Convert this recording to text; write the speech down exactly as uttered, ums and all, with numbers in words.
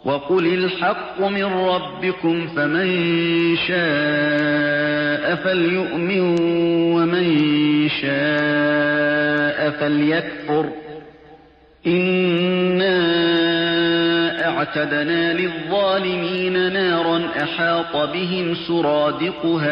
وَقُلِ الْحَقُّ مِنْ رَبِّكُمْ فَمَنْ شَاءَ فَلْيُؤْمِنْ وَمَنْ شَاءَ فَلْيَكْفُرْ إِنَّا أَعْتَدْنَا لِلظَّالِمِينَ نَارًا أَحَاطَ بِهِمْ سُرَادِقُهَا